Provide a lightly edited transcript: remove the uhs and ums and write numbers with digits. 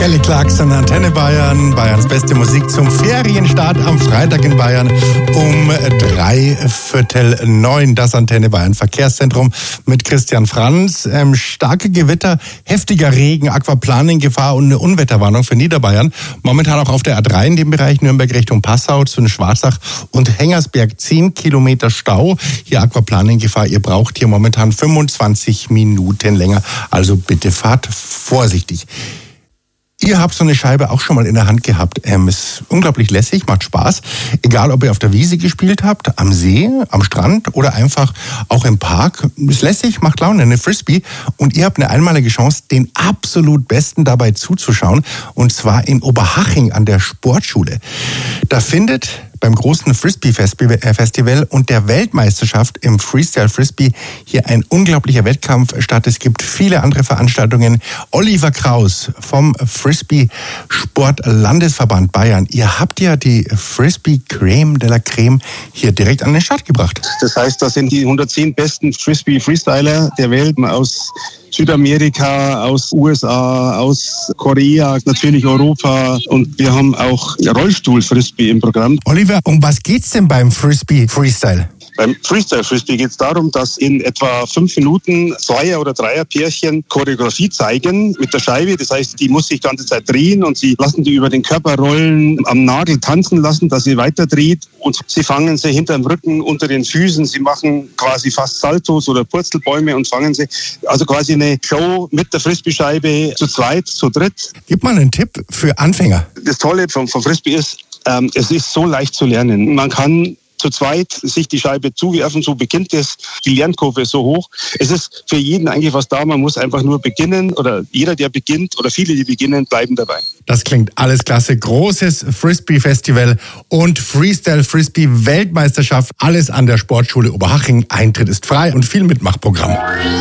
Kelly Clarkson, Antenne Bayern, Bayerns beste Musik zum Ferienstart am Freitag in Bayern um 8:45. Das Antenne Bayern Verkehrszentrum mit Christian Franz. Starke Gewitter, heftiger Regen, Aquaplaning-Gefahr und eine Unwetterwarnung für Niederbayern. Momentan auch auf der A3 in dem Bereich Nürnberg Richtung Passau zwischen Schwarzach und Hengersberg 10 Kilometer Stau. Hier Aquaplaning-Gefahr. Ihr braucht hier momentan 25 Minuten länger. Also bitte fahrt vorsichtig. Ihr habt so eine Scheibe auch schon mal in der Hand gehabt. Ist unglaublich lässig, macht Spaß. Egal, ob ihr auf der Wiese gespielt habt, am See, am Strand oder einfach auch im Park. Ist lässig, macht Laune, eine Frisbee. Und ihr habt eine einmalige Chance, den absolut Besten dabei zuzuschauen. Und zwar in Oberhaching an der Sportschule. Da findet beim großen Frisbee-Festival und der Weltmeisterschaft im Freestyle-Frisbee hier ein unglaublicher Wettkampf statt. Es gibt viele andere Veranstaltungen. Oliver Kraus vom Frisbee-Sport-Landesverband Bayern. Ihr habt ja die Frisbee-Creme de la Creme hier direkt an den Start gebracht. Das heißt, das sind die 110 besten Frisbee-Freestyler der Welt aus Südamerika, aus USA, aus Korea, natürlich Europa, und wir haben auch Rollstuhl-Frisbee im Programm. Oliver, um was geht's denn beim Frisbee-Freestyle? Beim Freestyle-Frisbee geht es darum, dass in etwa 5 Minuten Zweier- oder Dreierpärchen Choreografie zeigen mit der Scheibe. Das heißt, die muss sich die ganze Zeit drehen und sie lassen die über den Körper rollen, am Nagel tanzen lassen, dass sie weiter dreht, und sie fangen sie hinterm Rücken, unter den Füßen. Sie machen quasi fast Saltos oder Purzelbäume und fangen sie. Also quasi eine Show mit der Frisbee-Scheibe zu zweit, zu dritt. Gib mal einen Tipp für Anfänger. Das Tolle vom Frisbee ist, es ist so leicht zu lernen. Man kann zu zweit sich die Scheibe zuwerfen, so beginnt es. Die Lernkurve ist so hoch. Es ist für jeden eigentlich was da. Man muss einfach nur beginnen, oder jeder, der beginnt, oder viele, die beginnen, bleiben dabei. Das klingt alles klasse. Großes Frisbee-Festival und Freestyle-Frisbee-Weltmeisterschaft. Alles an der Sportschule Oberhaching. Eintritt ist frei und viel Mitmachprogramm.